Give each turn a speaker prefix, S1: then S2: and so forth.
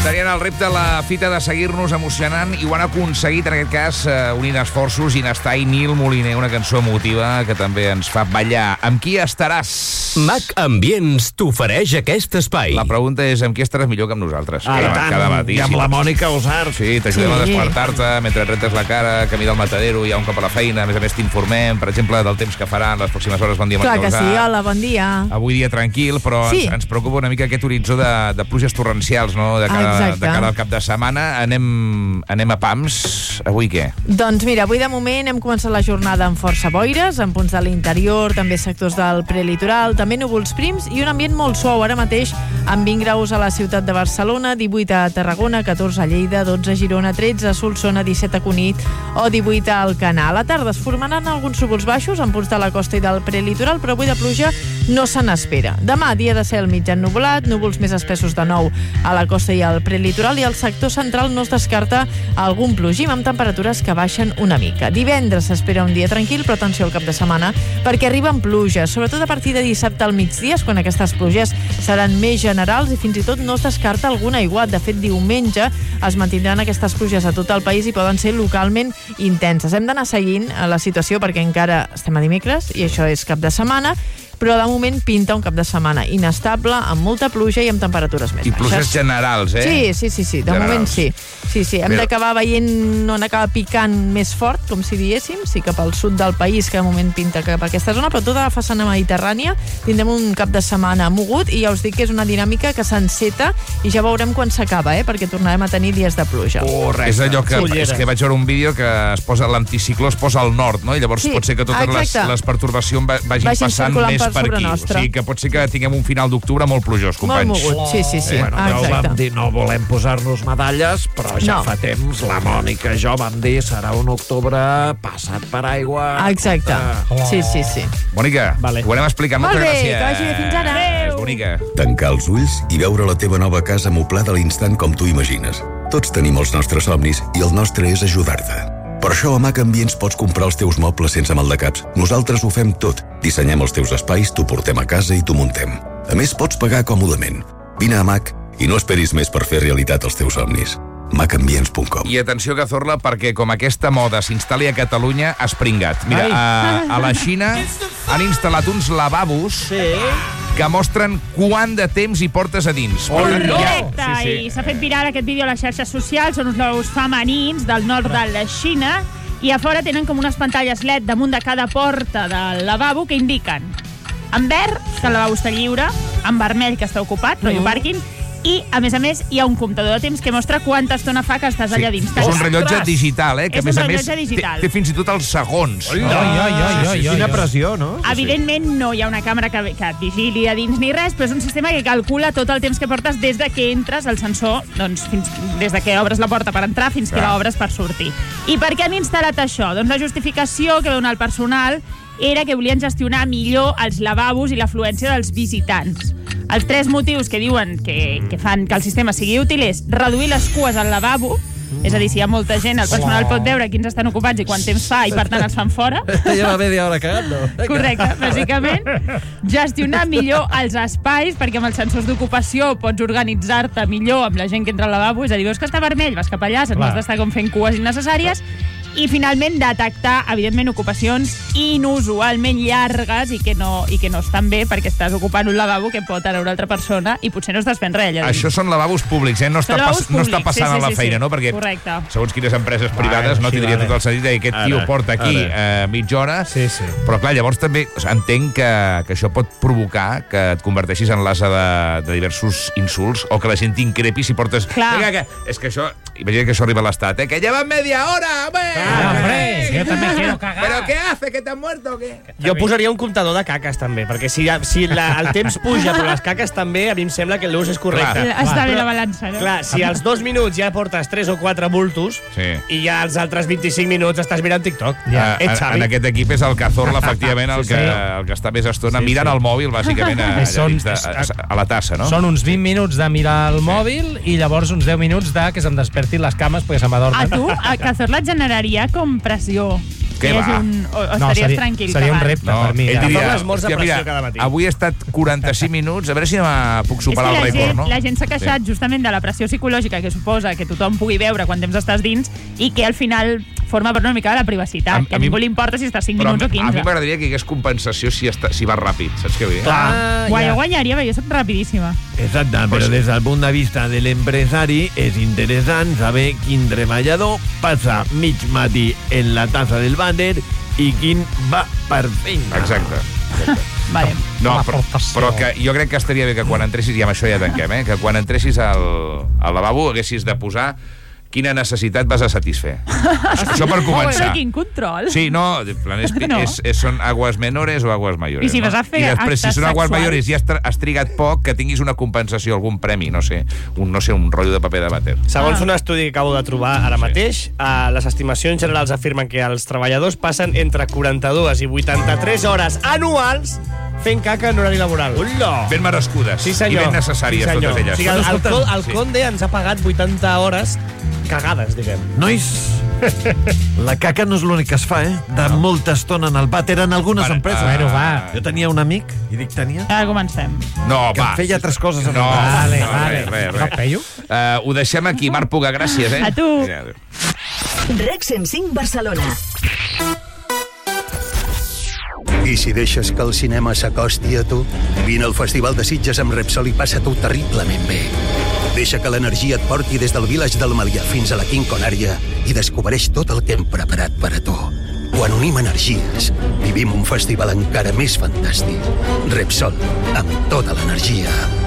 S1: Tenien el repte, la fita de seguir-nos emocionant i ho han aconseguit, en aquest cas, unint esforços. Inestar i Nil Moliner, una cançó emotiva que també ens fa ballar. Amb qui estaràs?
S2: Mac Ambients t'ofereix aquest espai.
S1: La pregunta és amb qui estaràs millor que amb nosaltres. Cada matí.
S3: I amb la Mònica Osart.
S1: Sí, t'ajudem a despertar-te mentre et rentes la cara, camí del matadero, hi ha un cop a la feina. A més a més, t'informem, per exemple, del temps que faran les pròximes hores. Bon dia,
S4: Clar que sí, hola, bon dia.
S1: Avui dia tranquil, però ens preocupa una mica aquest horitzó de pluges torrencials, no? De cara al cap de setmana. Anem a pams. Avui què?
S4: Doncs mira, avui de moment hem començat la jornada amb força boires, en punts de l'interior, també sectors del prelitoral, també núvols prims i un ambient molt suau. Ara mateix amb 20 graus a la ciutat de Barcelona, 18 a Tarragona, 14 a Lleida, 12 a Girona, 13 a Solsona, 17 a Cunit o 18 a Alcanar. A la tarda es formaran alguns núvols baixos en punts de la costa i del prelitoral, però avui de pluja no se n'espera. Demà, dia de cel mig ennuvolat, núvols més espessos de nou a la costa i al prelitoral, i al sector central no es descarta algun plogim amb temperatures que baixen una mica. Divendres s'espera un dia tranquil, però atenció al cap de setmana perquè arriben pluges, sobretot a partir de dissabte al migdia, quan aquestes pluges seran més generals i fins i tot no es descarta algun aiguat. De fet, diumenge es mantindran aquestes pluges a tot el país i poden ser localment intenses. Hem d'anar seguint la situació perquè encara estem a dimecres i això és cap de setmana, però de moment pinta un cap de setmana inestable, amb molta pluja i amb temperatures més baixes.
S1: I pluges generals, eh?
S4: Sí. De moment sí. Hem d'acabar veient on acaba picant més fort, com si diéssim, sí, cap al sud del país, que de moment pinta cap a aquesta zona, però tota la façana mediterrània tindrem un cap de setmana mogut i ja us dic que és una dinàmica que s'enceta i ja veurem quan s'acaba, perquè tornarem a tenir dies de pluja.
S1: És allò que vaig veure un vídeo que es posa l'anticicló es posa al nord, no? I llavors pot ser que totes les pertorbacions vagin passant més per aquí. O sigui que pot ser que tinguem un final d'octubre molt plujós, companys.
S4: Molt mogut, sí.
S3: Bueno, ja ho vam dir, no volem posar-nos medalles, però ja fa temps, la Mònica i jo vam dir, serà un octubre passat per aigua.
S4: Exacte, sí.
S1: Mònica, ho anem explicant.
S4: Molt bé, que vagi bé, fins ara.
S1: Adéu. Bonica.
S5: Tancar els ulls i veure la teva nova casa moblada a l'instant com tu imagines. Tots tenim els nostres somnis i el nostre és ajudar-te. Per això a Mac Ambients pots comprar els teus mobles sense maldecaps. Nosaltres ho fem tot. Dissenyem els teus espais, t'ho portem a casa i t'ho muntem. A més, pots pagar còmodament. Vine a Mac i no esperis més per fer realitat els teus somnis. macambients.com.
S1: I atenció, Cazorla, perquè com aquesta moda s'instal·li a Catalunya, ha espringat. Mira, a la Xina han instal·lat uns lavabos que mostren quant de temps hi portes a dins.
S6: Correcte, i s'ha fet viral aquest vídeo a les xarxes socials. Són uns lavabos femenins del nord de la Xina i a fora tenen com unes pantalles LED damunt de cada porta del lavabo que indiquen en verd que el lavabo està lliure, en vermell que està ocupat, rotllo pàrquing, i, a més, hi ha un comptador de temps que mostra quanta estona fa que estàs allà dins.
S1: És un rellotge digital, que
S6: és
S1: a més té fins i tot els segons.
S3: Quina pressió, no?
S6: Evidentment no hi ha una càmera que et vigili a dins ni res, però és un sistema que calcula tot el temps que portes des de que entres al sensor, doncs des de que obres la porta per entrar fins que l'obres per sortir. I per què han instal·lat això? Doncs la justificació que dona el personal era que volien gestionar millor els lavabos i l'afluència dels visitants. Els 3 motius que diuen que fan que el sistema sigui útil és reduir les cues al lavabo, és a dir, si hi ha molta gent, el personal pot veure quins estan ocupats i quant temps fa i, per tant, els fan fora.
S3: Ja va media hora cagat, no?
S6: Correcte, bàsicament. Gestionar millor els espais, perquè amb els sensors d'ocupació pots organitzar-te millor amb la gent que entra al lavabo, és a dir, veus que està vermell, vas cap allà, se't has d'estar com fent cues innecessàries. I, finalment, detectar, evidentment, ocupacions inusualment llargues i que no estan bé perquè estàs ocupant un lavabo que pot anar una altra persona i potser no estàs fent res allà dins.
S1: Això són lavabos públics, no està passant a la feina, no? Perquè, segons quines empreses privades, no tindria tot el sentit que aquest tio porta aquí mitja hora. Però, clar, llavors també entenc que això pot provocar que et converteixis en l'ase de diversos insults o que la gent t'increpi si portes... És que això... Imagina que això arriba a l'Estat, que lleva media hora,
S7: hombre, yo también quiero cagar.
S1: ¿Pero qué hace? ¿Que te has muerto o qué?
S7: Jo posaria un comptador de caques, també, perquè si el temps puja, però les caques també, a mi em sembla que l'ús és correcte.
S6: Està bé la balança, no?
S7: Clar, si als 2 minuts ja portes 3 o 4 bultos i ja als altres 25 minuts estàs mirant TikTok.
S1: En aquest equip és el Cazorla, efectivament, el que està més estona mirant el mòbil, bàsicament, a la tassa, no?
S8: Són uns 20 minuts de mirar el mòbil i llavors uns 10 minuts de que se'm despertin les cames perquè se m'adormen.
S6: A tu, a Cazorla et generaria com pressió estaries tranquil.
S8: Seria un repte per mi.
S1: Ell diria,
S7: l'esmorç de pressió cada matí.
S1: Avui he estat 45 minuts, a veure si demà puc superar el rècord, no?
S6: La gent s'ha queixat justament de la pressió psicològica que suposa que tothom pugui veure quan temps estàs dins i que al final forma per una mica de la privacitat, que a ningú li importa si estàs 5 minuts o 15.
S1: A mi m'agradaria que hi hagués compensació si vas ràpid, saps què vull dir?
S6: Jo guanyaria, jo soc rapidíssima.
S3: Exacte, però des del punt de vista de l'empresari és interessant saber quin treballador passa mig matí en la tassa del vàter i quin va per feina.
S1: Exacte.
S6: Vale.
S1: No, però que jo crec que estaria bé que quan entressis, i amb això ja tanquem, que quan entressis al lavabo haguessis de posar quina necessitat vas a satisfer. Això per començar.
S6: Quin control.
S1: Sí, no, són aguas menores o aguas mayores.
S6: I si vas a fer
S1: I després, si són aguas mayores i has trigat poc, que tinguis una compensació, algun premi, no sé, un rotllo de paper de vàter.
S7: Segons un estudi que acabo de trobar ara mateix, les estimacions generals afirmen que els treballadors passen entre 42 i 83 hores anuals fent caca en horari laboral.
S1: Ben merescudes.
S7: Sí, senyor.
S1: I ben necessàries, totes elles.
S7: O sigui, el Conde ens ha pagat 80 hores cagades, diguem.
S3: Nois, la caca no és l'únic que es fa, de molta estona en el vàter en algunes empreses.
S8: Bueno, va.
S3: Jo tenia un amic, i dic tenia,
S6: Ara comencem.
S1: No,
S3: que feia altres coses.
S1: No,
S8: Vale.
S1: ho deixem aquí. Marc Puga, gràcies,
S6: A tu.
S9: REC 105 Barcelona.
S10: I si deixes que el cinema s'acosti a tu, vine al Festival de Sitges amb Repsol i passa-t'ho terriblement bé. Deixa que l'energia et porti des del Village del Malià fins a la Quinconària i descobreix tot el que hem preparat per a tu. Quan unim energies, vivim un festival encara més fantàstic. Repsol, amb tota l'energia.